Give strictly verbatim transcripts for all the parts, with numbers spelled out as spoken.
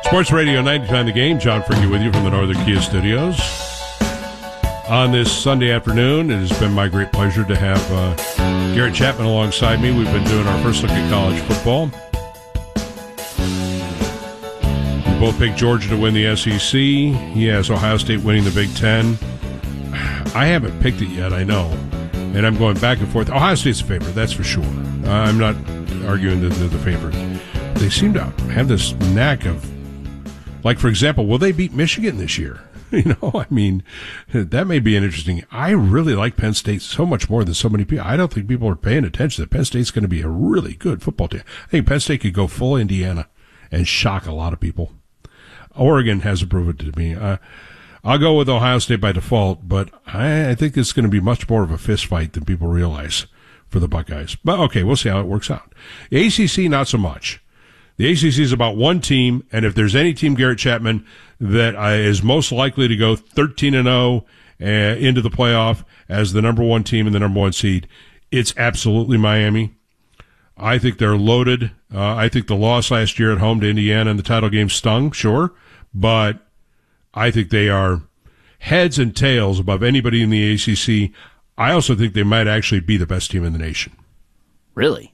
Sports Radio ninety-nine The Game. John Fricke with you from the Northern Kia Studios. On this Sunday afternoon, it has been my great pleasure to have uh, Garrett Chapman alongside me. We've been doing our first look at college football. We both picked Georgia to win the S E C. He has Ohio State winning the Big Ten. I haven't picked it yet, I know. And I'm going back and forth. Ohio State's the favorite, that's for sure. Uh, I'm not arguing that they're the favorite. They seem to have this knack of, like, for example, will they beat Michigan this year? You know, I mean, that may be an interesting. I really like Penn State so much more than so many people. I don't think people are paying attention that Penn State's going to be a really good football team. I think Penn State could go full Indiana and shock a lot of people. Oregon hasn't proven it to me. Uh, I'll go with Ohio State by default, but I, I think it's going to be much more of a fist fight than people realize for the Buckeyes. But, okay, we'll see how it works out. The A C C, not so much. The A C C is about one team, and if there's any team, Garrett Chapman, that uh, is most likely to go thirteen and oh uh, into the playoff as the number one team and the number one seed, it's absolutely Miami. I think they're loaded. Uh, I think the loss last year at home to Indiana in the title game stung, sure, but I think they are heads and tails above anybody in the A C C. I also think they might actually be the best team in the nation. Really?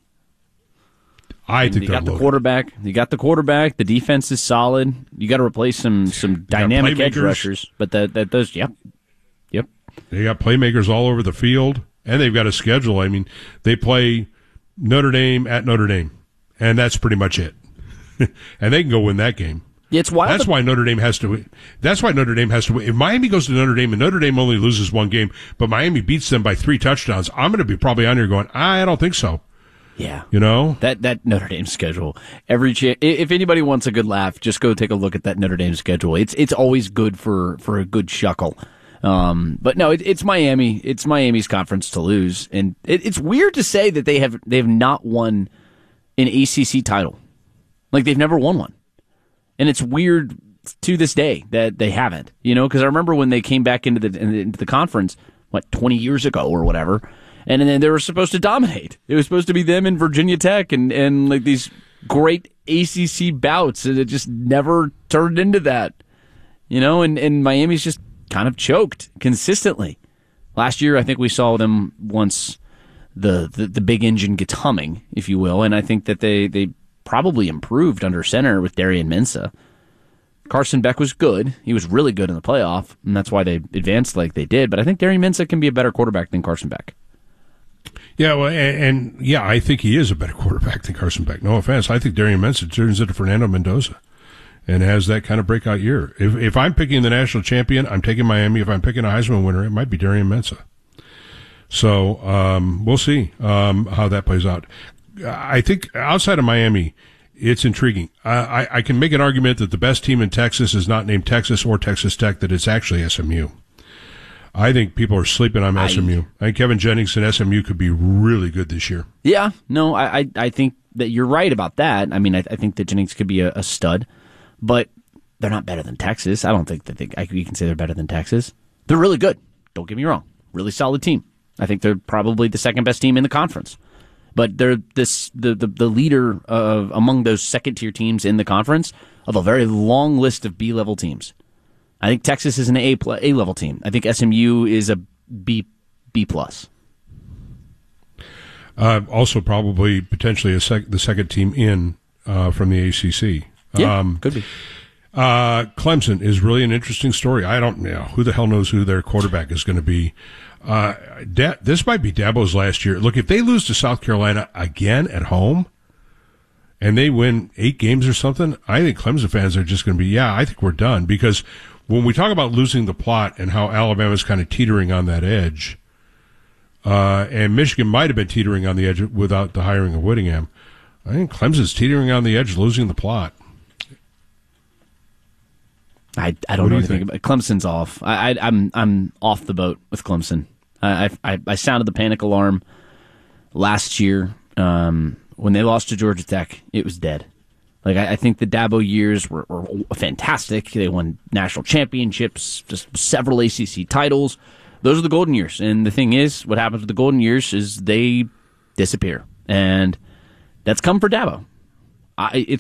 I and think you they're got the loaded. quarterback. You got the quarterback. The defense is solid. You got to replace some some dynamic edge rushers. But that that does, yep, yep. They got playmakers all over the field, and they've got a schedule. I mean, they play Notre Dame at Notre Dame, and that's pretty much it. And they can go win that game. It's wild. That's why Notre Dame has to win. That's why Notre Dame has to win. If Miami goes to Notre Dame and Notre Dame only loses one game, but Miami beats them by three touchdowns, I'm going to be probably on here going, I don't think so. Yeah. You know? That that Notre Dame schedule. Every cha- if anybody wants a good laugh, just go take a look at that Notre Dame schedule. It's it's always good for, for a good chuckle. Um, but no, it, it's Miami. It's Miami's conference to lose, and it, it's weird to say that they have they have not won an A C C title. Like, they've never won one. And it's weird to this day that they haven't, you know, because I remember when they came back into the into the conference, what, twenty years ago or whatever, and then they were supposed to dominate. It was supposed to be them and Virginia Tech and, and like these great A C C bouts, and it just never turned into that, you know, and, and Miami's just kind of choked consistently. Last year, I think we saw them once the, the, the big engine gets humming, if you will, and I think that they, they probably improved under center with Darian Mensah. Carson Beck was good. He was really good in the playoff, and that's why they advanced like they did. But I think Darian Mensah can be a better quarterback than Carson Beck. Yeah, well, and, and yeah, I think he is a better quarterback than Carson Beck. No offense. I think Darian Mensah turns into Fernando Mendoza and has that kind of breakout year. If if I'm picking the national champion, I'm taking Miami. If I'm picking a Heisman winner, it might be Darian Mensah. So um, we'll see um, how that plays out. I think outside of Miami, it's intriguing. I, I, I can make an argument that the best team in Texas is not named Texas or Texas Tech, that it's actually S M U. I think people are sleeping on S M U. I, I think Kevin Jennings and S M U could be really good this year. Yeah, no, I I, I think that you're right about that. I mean, I, I think that Jennings could be a, a stud, but they're not better than Texas. I don't think that they, I, you can say they're better than Texas. They're really good. Don't get me wrong. Really solid team. I think they're probably the second best team in the conference. But they're this the, the, the leader of among those second tier teams in the conference of a very long list of B level teams. I think Texas is an A A level team. I think S M U is a B B plus. Uh, also, probably potentially a sec- the second team in uh, from the A C C. Yeah, um, could be. Uh, Clemson is really an interesting story. I don't know who the hell knows who their quarterback is going to be. Uh, da- this might be Dabo's last year. Look, if they lose to South Carolina again at home and they win eight games or something, I think Clemson fans are just going to be, yeah, I think we're done. Because when we talk about losing the plot and how Alabama's kind of teetering on that edge, uh, and Michigan might have been teetering on the edge without the hiring of Whittingham, I think Clemson's teetering on the edge, losing the plot. I, I don't What know do you anything about Clemson's off. I, I I'm I'm off the boat with Clemson. I I, I sounded the panic alarm last year um, when they lost to Georgia Tech. It was dead. Like I, I think the Dabo years were, were fantastic. They won national championships, just several A C C titles. Those are the golden years. And the thing is, what happens with the golden years is they disappear, and that's come for Dabo. I, it's